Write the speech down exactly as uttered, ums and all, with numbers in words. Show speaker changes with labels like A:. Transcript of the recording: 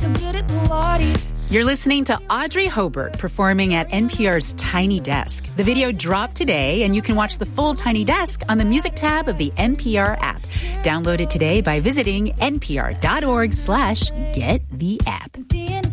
A: so good at Pilates.
B: You're listening to Audrey Hobart performing at N P R's Tiny Desk. The video dropped today, and you can watch the full Tiny Desk on the music tab of the N P R app. Download it today by visiting npr.org slash get the app.